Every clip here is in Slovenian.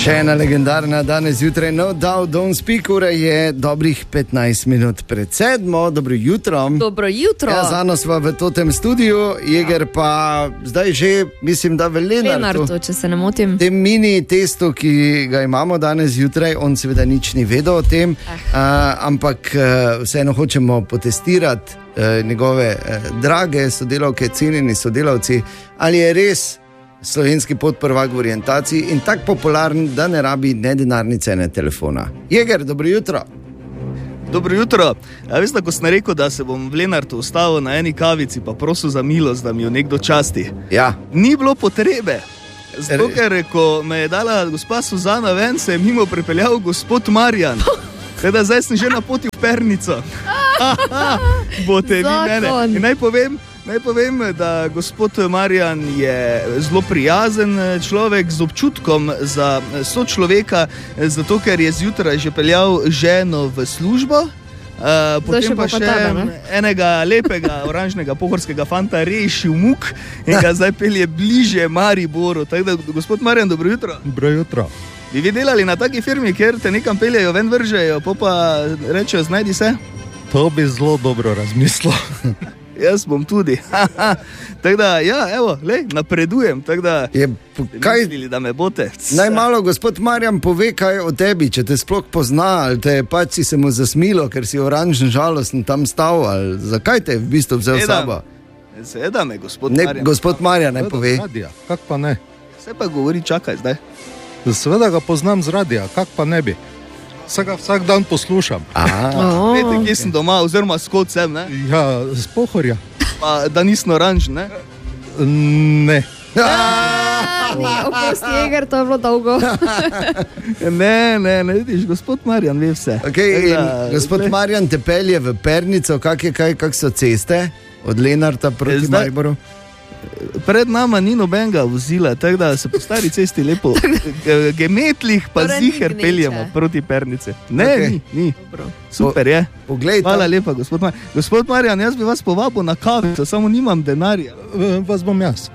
Še ena legendarna danes zjutraj, No Doubt Don't Speak, ura je dobrih 15 minut pred 7. Dobro jutro. Dobro jutro. Ja, zano sva v totem studiu, Jeger pa zdaj že, mislim, da v Lenartu, če se ne motim. Tem mini testu, ki ga imamo danes zjutraj, on seveda nič ni vedel o tem, ampak vseeno hočemo potestirati njegove drage sodelavke, cenjeni sodelavci, ali je res slovenski podprvak v orientaciji in tako popularen, da ne rabi ne denarnice, ne telefona. Jeger, dobro jutro. Dobro jutro. Veste, ko sem rekel, da se bom v Lenartu ustavil na eni kavici, pa prosil za milost, da mi jo nekdo časti. Ja. Ni bilo potrebe. Zato, ker ko me je dala gospa Suzana ven, se je mimo pripeljal gospod Marjan. Teda zdaj sem že na poti v Pernico. Bote vi mene. In naj povem, da gospod Marjan je zelo prijazen človek z občutkom za sočloveka, zato ker je zjutraj že peljal ženo v službo. Potem pa še enega lepega oranžnega pohorskega fanta rešil muk in ga zdaj pelje bliže Mariboru. Tako da, gospod Marjan, dobro jutro. Dobro jutro. Bi vi delali na taki firmi, kjer te nekam peljejo, ven vržejo, pa rečejo, znajdi se? To bi zelo dobro razmislil. Jaz bom tudi. Tako da, ja, evo, lej, napredujem. Tako da, kaj mislili, da me bote. Najmalo gospod Marjan pove kaj o tebi, če te sploh pozna, ali te pač si se mu zasmilo, ker si oranžen žalosten tam stal, ali zakaj te je v bistvu vzel sabo? Seveda me, gospod Marjan. Gospod Marjan ne pove. Kak pa ne? Vse pa govori, čakaj zdaj. Seveda ga poznam z radija, kak pa ne bi. Vsak dan poslušam. Vete, kje sem doma, oziroma skod sem, ne? Ja, z Pohorja. Pa da nisem oranžen, ne? Ne. Oprosti, Jeger, to je bilo dolgo. Ne, vidiš, gospod Marjan ve vse. Gospod Marjan te pelje v Pernico, kak so ceste od Lenarta proti Mariboru? Pred nama ni nobenega vozila, tako da se po stari cesti lepo gemetlih pa ziher peljemo proti Pernice. Ne, ni. Super je. Hvala lepa, gospod Marjan. Gospod Marjan, jaz bi vas povabil na kavico, samo nimam denarja. Vas bom jaz.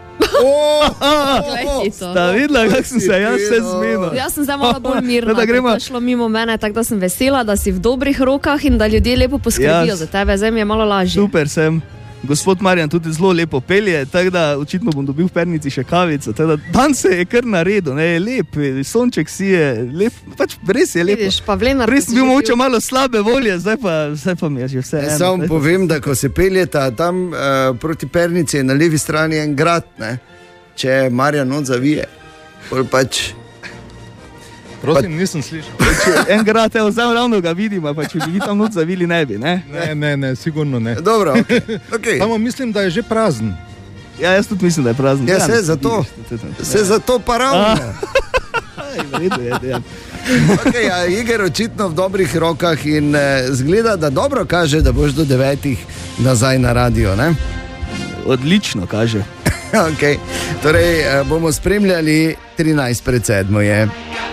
Sta videla, kak sem se jaz vse zmenil. Jaz sem zdaj malo bolj mirna, da je šlo mimo mene, tako da sem vesela, da si v dobrih rokah in da ljudje lepo poskrbijo za tebe, zdaj mi je malo lažje. Super sem. Gospod Marjan tudi zelo lepo pelje, tako da očitno bom dobil v Pernici še kavico. Dan se je kar naredil, ne, je lep, sonček si je lep, pač res je lepo. Vidiš, pa v Lenartu res bi mogoče malo slabe volje, zdaj pa mi je že vse eno. Samo povem, da ko se peljeta tam proti Pernici, je na levi strani en grad, ne, če Marjan on zavije, bolj pač... Prosim, nisem slišal. En grad, evo, zdaj ravno ga vidim, pa če bi tam noč zavili, ne bi, ne? Ne, sigurno ne. Dobro, okej. Samo mislim, da je že prazen. Ja, jaz tudi mislim, da je prazen. Ja, se zato pa ravno. Jeger očitno v dobrih rokah in zgleda, da dobro kaže, da boš do 9 nazaj na radio, ne? Odlično kaže. Torej, bomo spremljali 13 pred 7 je.